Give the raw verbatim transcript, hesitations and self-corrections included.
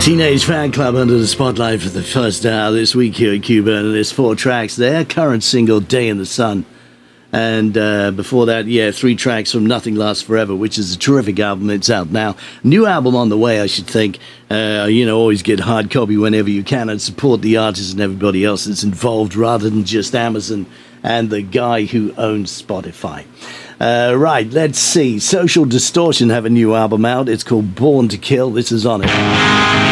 Teenage Fan Club under the spotlight for the first hour this week here at Cuba, and there's four tracks there. Current single, Day in the Sun. And uh, before that, yeah, three tracks from Nothing Lasts Forever, which is a terrific album. It's out now. New album on the way, I should think. Uh, you know, always get hard copy whenever you can and support the artists and everybody else that's involved rather than just Amazon and the guy who owns Spotify. Uh, right, let's see. Social Distortion have a new album out. It's called Born to Kill. This is on it.